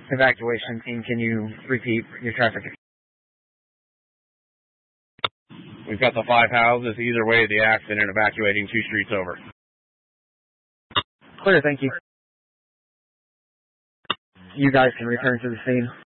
Evacuation team, can you repeat your traffic? We've got the 5 houses either way of the accident evacuating 2 streets over. Clear, thank you. You guys can return to the scene.